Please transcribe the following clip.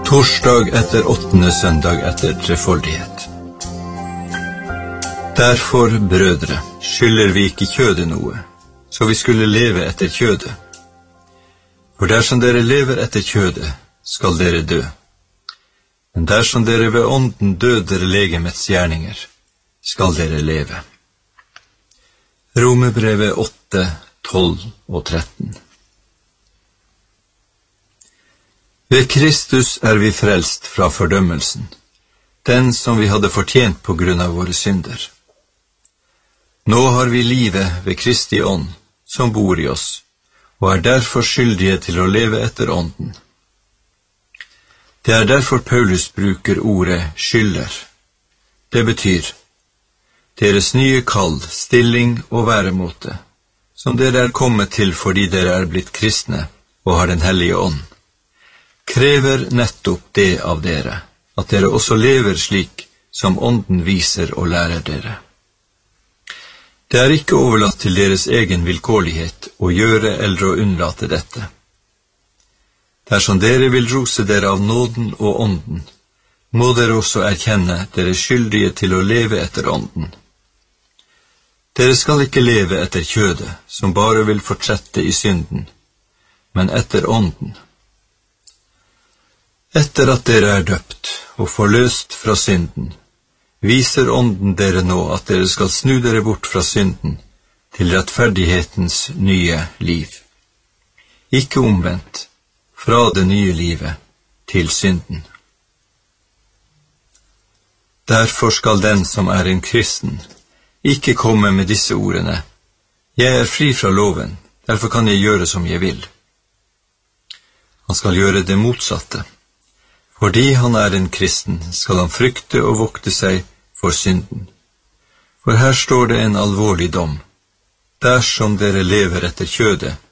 Torsdag etter 8. søndag etter trefoldighet. Derfor, brødre, skylder vi ikke kjødet noe, så vi skulle leve etter kjødet. For dersom dere lever etter kjødet, skal dere dø. Men dersom dere ved ånden døder legemets gjerninger, skal dere leve. Romerbrevet 8, 12 og 13. Ved Kristus er vi frelst fra fordømmelsen, den som vi hadde fortjent på grunn av våre synder. Nå har vi livet ved Kristi ånd, som bor i oss, og er derfor skyldige til å leve etter ånden. Det er derfor Paulus bruker ordet skylder. Det betyr deres nye kall, stilling og væremåte, som dere er kommet til fordi dere er blitt kristne og har den hellige ånd, krever nettopp det av dere, at dere også lever slik som ånden viser og lærer dere. Det er ikke overlatt til deres egen vilkårlighet å gjøre eller å unnlate dette. Dersom dere vil rose dere av nåden og ånden, må dere også erkjenne dere skyldige til å leve etter ånden. Dere skal ikke leve etter kjødet, som bare vil fortsette i synden, men etter ånden. Etter at dere er døpt og forløst fra synden, viser ånden dere nå at dere skal snu dere bort fra synden til rettferdighetens nye liv. Ikke omvendt, fra det nye livet til synden. Derfor skal den som er en kristen ikke komme med disse ordene: Jeg er fri fra loven, derfor kan jeg gjøre som jeg vil. Han skal gjøre det motsatte. Fordi han er en kristen, skal han frykte og vokte seg for synden. For her står det en alvorlig dom. Dersom dere lever etter kjødet,